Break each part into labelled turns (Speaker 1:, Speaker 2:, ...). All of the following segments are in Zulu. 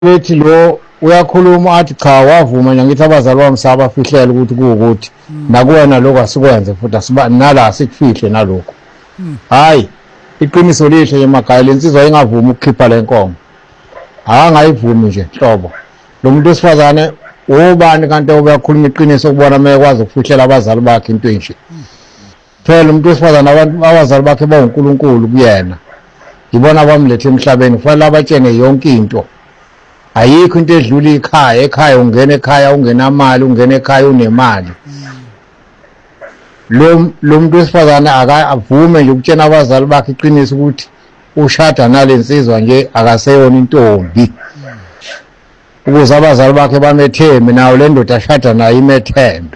Speaker 1: bethi lo uyakhuluma athi cha wavuma nje ngithi abazali bami sabafihlela ukuthi kuwukuthi nakuwena lokho asikwenze futhi asiba nala sikufihle nalokho hayi iqiniso lihle emakhaya lensizwa ingavuma ukukhipha lenkomo akangayivumi nje hlobo lo muntu wesifazane ubani kanti uyakhuluma iqiniso ukubona mayekwazi ukufihlela abazali bakhe into enje phela umuntu wesifazane abazali bakhe bawonkulunkulu kuyena ibona bamlethe emhlabeni kufanele abatshene yonke into ayikho into edlula ekhaya ungena ekhaya ungenamali ungena ekhaya unemali lo muntu wesifazane akavume nje ukutshena abazali bakhe iqiniso ukuthi ushada nalensizwa nje akaseyona intombi ukuze abazali bakhe bamethembe nawo le ndoda ashada nayo imethembe.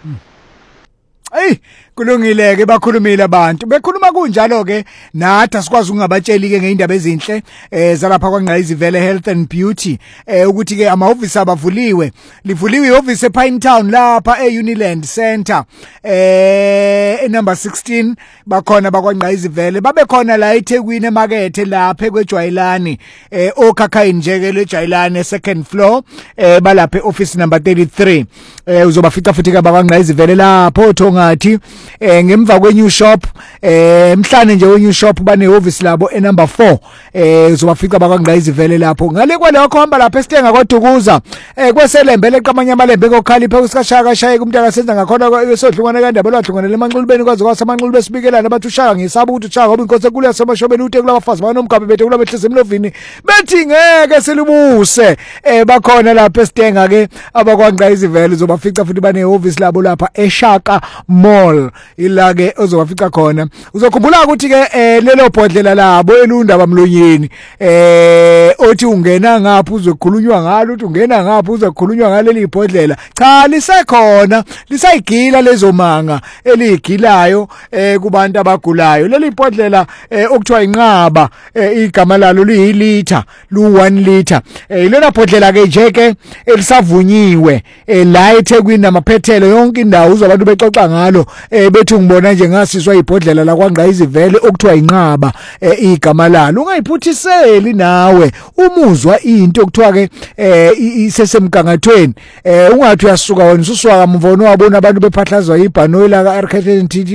Speaker 2: Kulungileke bakhulumile abantu bekhuluma kunjalo ke nathi asikwazi ukungabatsheli ke ngeindaba ezinhle zalapha kwaNgqayizivele Health and Beauty ukuthi ke amahhovisi abavuliwe livuliwe ihhovisi ePine Town lapha eUniland Center number 16 bakhona bakwaNgqayizivele babe khona la eThekwini emakethe lapha kweJwayelani oKhakhayini njeke leJwayelani second floor balapha eoffice number 33 uzobafica futhi ke bakwaNgqayizivele lapho Thongathi ngemva kweNew Shop emhlanje nje weNew Shop banehhovisi labo enumber 4 uzobafica bakwaNgqayizivele lapho ngale kwalekho hamba lapha esitenga koDukuza kweselembe leqamanya amalembe kokhalipha kusikashaka shaye kumntu akasenza ngakhona esodlungwane kandaba lwadlungwane lemanxulubeni kwaze kwasemanxulube sibikelana bathi ushaka ngisaba ukuthi ushaka ngoba inkosi ekule yasemashobeni ute kulabafazi banomgabe bethe kula behlise emlovini bethi ngeke silibuse bakhona lapha esitenga ke abakwaNgqayizivele uzobafica futhi banehhovisi labo lapha eShaka Mall ila ke ozowafica khona uzokhumbula ukuthi ke lelo bhodlela labo elunda bamlonyeni othi ungena ngapha uzokhulunywa ngalo uthi ungena ngapha uzokhulunywa ngaleli bhodlela cha lisekhona lisayigila lezomanga eligilayo kubantu abagulayo leli bhodlela okuthiwa inqaba igama lalo liyilitha lu1 liter ilona bhodlela ke nje ke elisavunyiwe la eThekwini namaphethelo yonke indawo uzobantu bexoxa ngalo bethi ngibona nje ngasiswa ibhodlela la kwaNgqayizivele okuthiwa inqaba igama lalo ungayiphuthiseli nawe umuzwa into okuthiwa ke isesemgangathweni ungathi uyasuka wena ususuka kamvono wabona abantu bephahlazwa ibhanoyi la kaRKNTT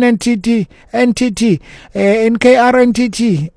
Speaker 2: NTT NKRNTT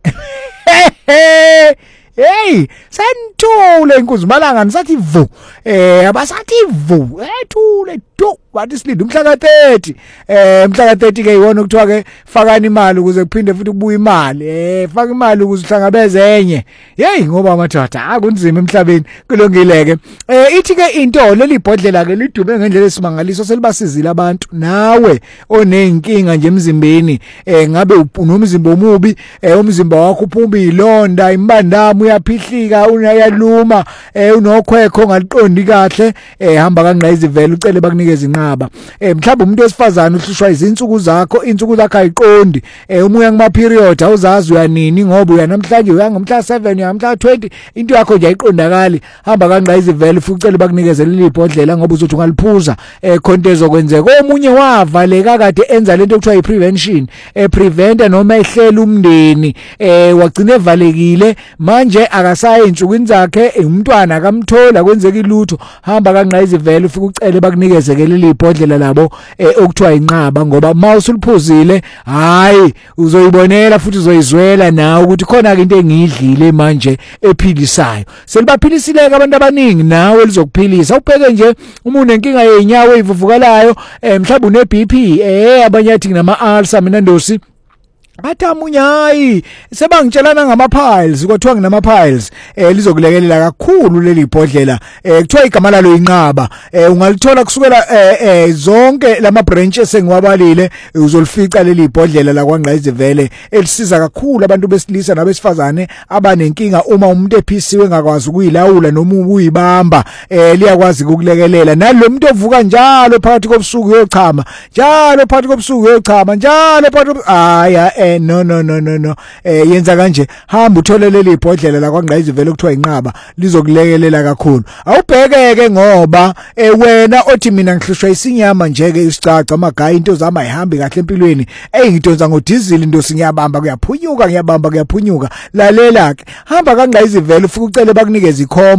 Speaker 2: hey santhule inkunzi malanga nisathi vu abasathi vu ethule do wathi silinde umhla ka30 umhla ka30 ke iwona ukuthiwa ke fakani imali ukuze kuphinde futhi kubuye imali faka imali ukuze uhlangabeze enye hey ngoba amadoda akunzima emhlabeni kulungileke ithi ke into leli bhodlela ke lidume ngendlela esimangaliso selibasizile abantu nawe onenkinga nje emzimbeni ngabe unomzimba omubi umzimba wakho uphumba ilonda imbandamo uyaphihlika uyaluma unokhwekho ngaliqondi kahle hamba kaNgqayizivele ucele bakunikeza inqaba mhlawumbe umuntu wesifazana uhlushwa izinsuku zakho ayiqondi umuya ngama period awuzazi uyanini ngoba uyanamhlanje uyangomhla 7 uyamhla 20 into yakho nje ayiqondakali hamba kaNgqayizivele futhi ucele bakunikeze leli bhodlela ngoba uzothi ungaliphuza khonto ezokwenzeka omunye wavaleka kade enza lento okuthiwa iprevention prevent noma ehlela umndeni wagcina evalekile manje akasayi insukwini zakhe umntwana akamthola kwenzeka ilutho hamba kaNgqayizivele ufike ucele bakunikeze ke leli bhodlela labo okuthiwa inqaba ngoba mawusuliphuzile hayi uzoyibonela futhi uzoyizwela nawe ukuthi khona ke into engidlile manje ephilisayo selibaphilisile abantu abaningi nawe lizokuphilisa ubheke nje uma unenkinga yenyawo evuvukalayo mhlawumbe une BP abanye athi nama ulcer mina ndosi Athamunyayi sebangitshelana ngama-piles kuthiwa nginama-piles lizokulekelela kakhulu leli bhodlela kuthiwa igama lalo inqaba ungalithola kusukela zonke lama branches engiwabalile uzolifica leli bhodlela la kwaNgqayizivele elisiza kakhulu abantu besilisa nabesifazane abanenkinga uma umuntu ephisiwe ngakwazi ukuyilawula noma ukuyibamba liyakwazi ukukulekelela nalo muntu ovuka njalo phakathi kobusuku uyochama njalo phakathi kobusuku uyochama njalo phakathi aya no yenza kanje hamba uthole leli ibhodlela la kwaNgqayizivele okuthiwa inqaba lizokulekelela kakhulu awubhekeke ngoba wena othi mina ngihlushwa isinyama nje ke isicaca amagaya into zami ayihambi kahle empilweni ngidonsa ngodizili into sinyabamba kuyaphunyuka ngiyabamba kuyaphunyuka lalela ke hamba kaNgqayizivele ufike ucele bakunikeza ikhomba